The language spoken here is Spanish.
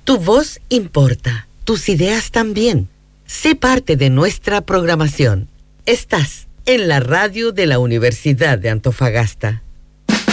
Tu voz importa, tus ideas también. Sé parte de nuestra programación. Estás en la radio de la Universidad de Antofagasta.